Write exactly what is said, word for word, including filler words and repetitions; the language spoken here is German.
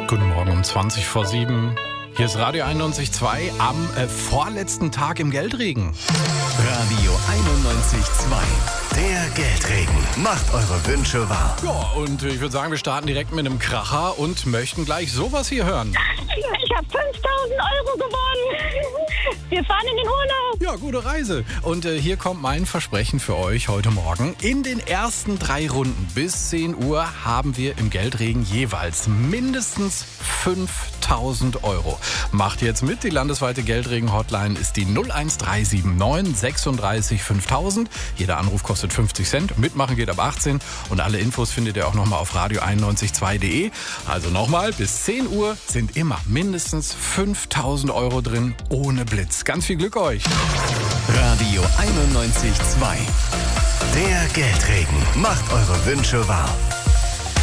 Guten Morgen um zwanzig vor sieben. Hier ist Radio einundneunzig Komma zwei am äh, vorletzten Tag im Geldregen. Radio einundneunzig Komma zwei. Der Geldregen. Macht eure Wünsche wahr. Ja, und ich würde sagen, wir starten direkt mit einem Kracher und möchten gleich sowas hier hören. Ich habe fünftausend Euro gewonnen. Wir fahren in den Urlaub. Ja, gute Reise. Und äh, hier kommt mein Versprechen für euch heute Morgen. In den ersten drei Runden bis zehn Uhr haben wir im Geldregen jeweils mindestens fünftausend Euro. Macht jetzt mit. Die landesweite Geldregen-Hotline ist die null eins drei sieben neun sechsunddreißig fünftausend. Jeder Anruf kostet fünfzig Cent. Mitmachen geht ab achtzehn. Und alle Infos findet ihr auch nochmal auf radio einundneunzig Komma zwei punkt de. Also nochmal, bis zehn Uhr sind immer mindestens fünftausend Euro drin, ohne Blitz. Ganz viel Glück euch. Radio einundneunzig Komma zwei. Der Geldregen. Macht eure Wünsche wahr.